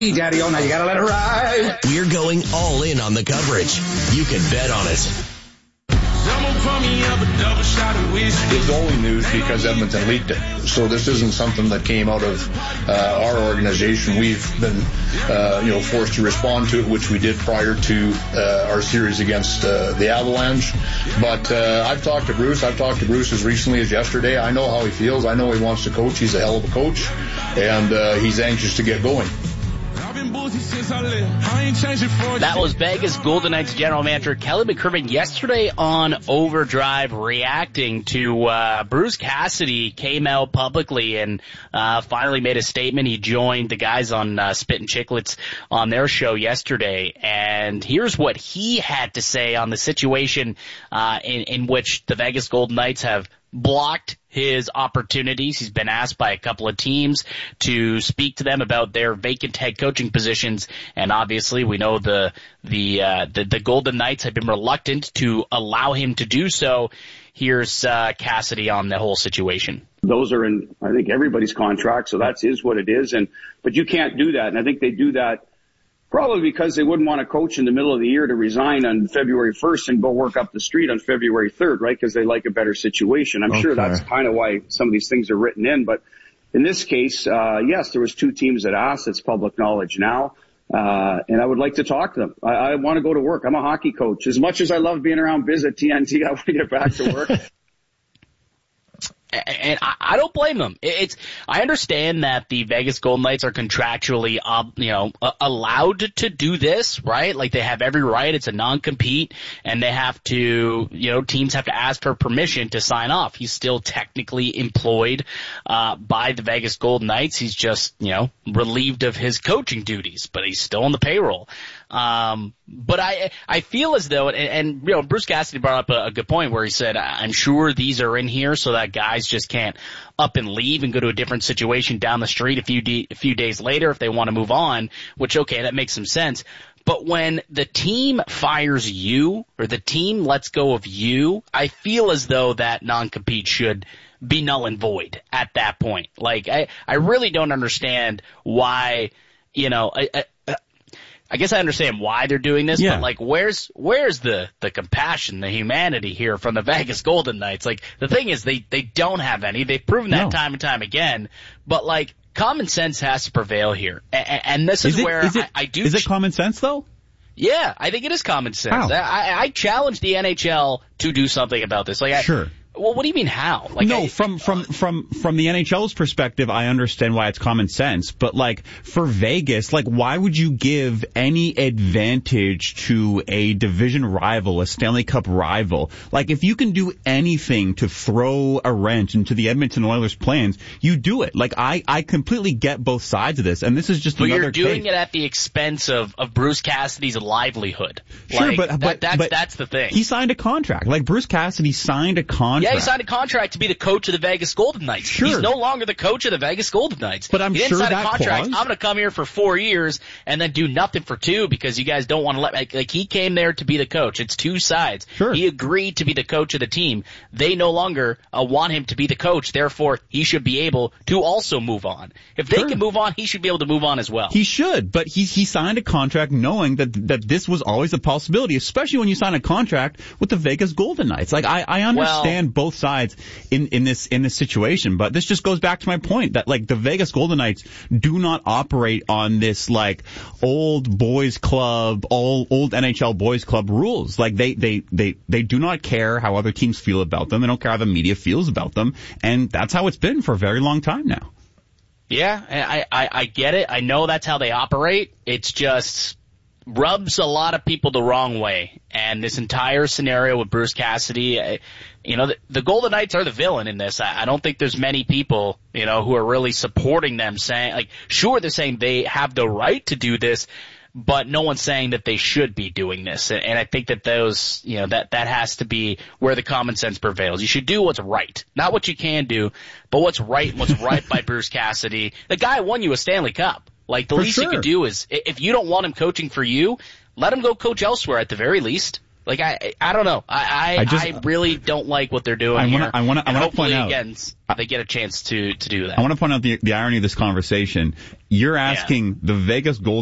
Daddy, oh, now you gotta let it ride. We're going all in on the coverage. You can bet on it. It's only news because Edmonton leaked it. So this isn't something that came out of our organization. We've been, forced to respond to it, which we did prior to our series against the Avalanche. But I've talked to Bruce. I've talked to Bruce as recently as yesterday. I know how he feels. I know he wants to coach. He's a hell of a coach, and he's anxious to get going. That was Vegas Golden Knights general manager Kelly McCrimmon yesterday on Overdrive, reacting to Bruce Cassidy came out publicly and finally made a statement. He joined the guys on Spit and Chicklets on their show yesterday, and here's what he had to say on the situation in which the Vegas Golden Knights have blocked his opportunities. He's been asked by a couple of teams to speak to them about their vacant head coaching positions, and obviously we know the Golden Knights have been reluctant to allow him to do so. Here's Cassidy on the whole situation. Those are in, I think, everybody's contract, so that is what it is. But you can't do that, and I think they do that probably because they wouldn't want a coach in the middle of the year to resign on February 1st and go work up the street on February 3rd, right? Because they like a better situation. I'm sure that's kind of why some of these things are written in. But in this case, yes, there was two teams that asked. It's public knowledge now. And I would like to talk to them. I want to go to work. I'm a hockey coach. As much as I love being around Biz at TNT, I want to get back to work. And I don't blame them. I understand that the Vegas Golden Knights are contractually, allowed to do this, right? Like they have every right. It's a non-compete, and they have to, teams have to ask for permission to sign off. He's still technically employed by the Vegas Golden Knights. He's just, relieved of his coaching duties, but he's still on the payroll. But I feel as though, and Bruce Cassidy brought up a good point where he said, I'm sure these are in here so that guys just can't up and leave and go to a different situation down the street a few days later if they want to move on, which, okay, that makes some sense. But when the team fires you or the team lets go of you, I feel as though that non-compete should be null and void at that point. Like, I really don't understand why, I guess I understand why they're doing this, but like, where's the compassion, the humanity here from the Vegas Golden Knights? Like, the thing is, they don't have any. They've proven that time and time again. But like, common sense has to prevail here, and this is where I do. Is it common sense though? Yeah, I think it is common sense. I challenge the NHL to do something about this. Like, sure. Well, what do you mean how? Like, no, from the NHL's perspective, I understand why it's common sense. But like for Vegas, like why would you give any advantage to a division rival, a Stanley Cup rival? Like if you can do anything to throw a wrench into the Edmonton Oilers' plans, you do it. Like I completely get both sides of this, and this is just another case. But you're doing it at the expense of Bruce Cassidy's livelihood. Sure, like, but that's the thing. He signed a contract. Like Bruce Cassidy signed a contract. Yeah, he signed a contract to be the coach of the Vegas Golden Knights. Sure. He's no longer the coach of the Vegas Golden Knights. But I'm he didn't sure sign that a contract. clause. I'm going to come here for 4 years and then do nothing for 2 because you guys don't want to like he came there to be the coach. It's two sides. Sure. He agreed to be the coach of the team. They no longer want him to be the coach. Therefore, he should be able to also move on. If they can move on, he should be able to move on as well. He should, but he signed a contract knowing that this was always a possibility, especially when you sign a contract with the Vegas Golden Knights. Like I understand both sides in this situation, but this just goes back to my point that like the Vegas Golden Knights do not operate on this like old boys club, old NHL boys club rules. Like they do not care how other teams feel about them. They don't care how the media feels about them, and that's how it's been for a very long time now. Yeah, I get it. I know that's how they operate. It's just rubs a lot of people the wrong way. And this entire scenario with Bruce Cassidy, the Golden Knights are the villain in this. I don't think there's many people, who are really supporting them saying, like, sure, they're saying they have the right to do this, but no one's saying that they should be doing this. And I think that those, that has to be where the common sense prevails. You should do what's right. Not what you can do, but what's right and what's right by Bruce Cassidy. The guy won you a Stanley Cup. Like, the least you could do is, if you don't want him coaching for you, let him go coach elsewhere at the very least. Like, I don't know. I really don't like what they're doing here. I want to point out. Again, they get a chance to do that. I want to point out the irony of this conversation. You're asking the Vegas Golden